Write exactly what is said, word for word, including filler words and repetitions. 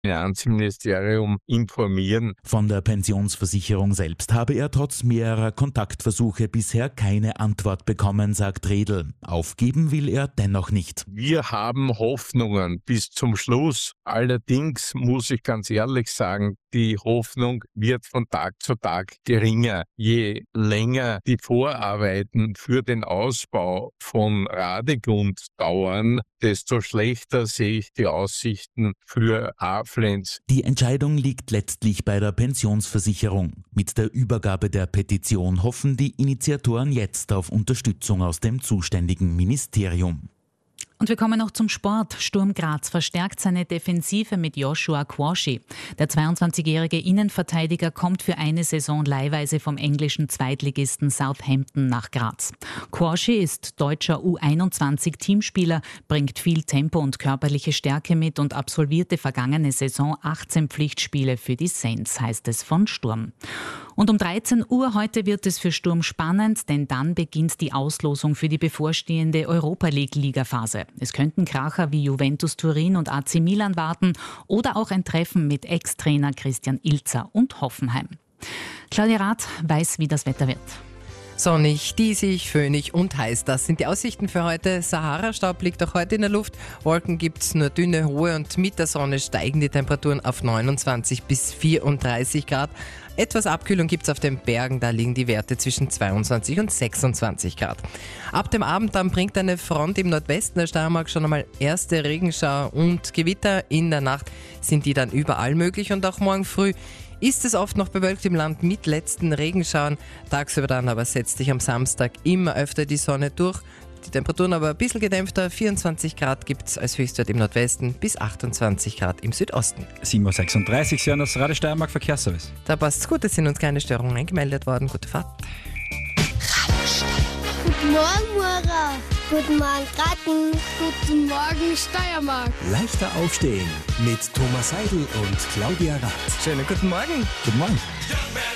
Finanzministerium informieren. Von der Pensionsversicherung selbst habe er trotz mehrerer Kontaktversuche bisher keine Antwort bekommen, sagt Redl. Aufgeben will er dennoch nicht. Wir haben Hoffnungen bis zum Schluss. Allerdings muss ich ganz ehrlich sagen, die Hoffnung wird von Tag zu Tag geringer. Je länger die Vorarbeiten für den Ausbau von Radegund dauern, desto schlechter sehe ich die Aussichten für Aflenz. Die Entscheidung liegt letztlich bei der Pensionsversicherung. Mit der Übergabe der Petition hoffen die Initiatoren jetzt auf Unterstützung aus dem zuständigen Ministerium. Und wir kommen noch zum Sport. Sturm Graz verstärkt seine Defensive mit Joshua Quashie. Der zweiundzwanzigjährige Innenverteidiger kommt für eine Saison leihweise vom englischen Zweitligisten Southampton nach Graz. Quashie ist deutscher U einundzwanzig-Teamspieler, bringt viel Tempo und körperliche Stärke mit und absolvierte vergangene Saison achtzehn Pflichtspiele für die Saints, heißt es von Sturm. Und um dreizehn Uhr heute wird es für Sturm spannend, denn dann beginnt die Auslosung für die bevorstehende Europa-League-Ligaphase. Es könnten Kracher wie Juventus Turin und A C Milan warten oder auch ein Treffen mit Ex-Trainer Christian Ilzer und Hoffenheim. Claudia Rath weiß, wie das Wetter wird. Sonnig, diesig, föhnig und heiß. Das sind die Aussichten für heute. Sahara-Staub liegt auch heute in der Luft. Wolken gibt's nur dünne, hohe und mit der Sonne steigen die Temperaturen auf neunundzwanzig bis vierunddreißig Grad. Etwas Abkühlung gibt's auf den Bergen, da liegen die Werte zwischen zweiundzwanzig und sechsundzwanzig Grad. Ab dem Abend dann bringt eine Front im Nordwesten der Steiermark schon einmal erste Regenschauer und Gewitter. In der Nacht sind die dann überall möglich und auch morgen früh ist es oft noch bewölkt im Land mit letzten Regenschauern. Tagsüber dann aber setzt sich am Samstag immer öfter die Sonne durch. Die Temperaturen aber ein bisschen gedämpfter. vierundzwanzig Grad gibt es als Höchstwert im Nordwesten bis achtundzwanzig Grad im Südosten. sieben Uhr sechsunddreißig, Sie hören das Radio Steiermark Verkehrsservice. Da passt's gut, es sind uns keine Störungen eingemeldet worden. Gute Fahrt. Guten Morgen, Mara. Guten Morgen, Graten. Guten Morgen, Steiermark. Leichter aufstehen mit Thomas Seidel und Claudia Rath. Schönen guten Morgen. Guten Morgen.